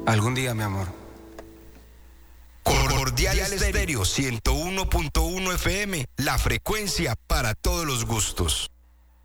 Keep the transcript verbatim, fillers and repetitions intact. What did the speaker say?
Algún día, mi amor. Cordial Estéreo ciento uno punto uno F M, la frecuencia para todos los gustos.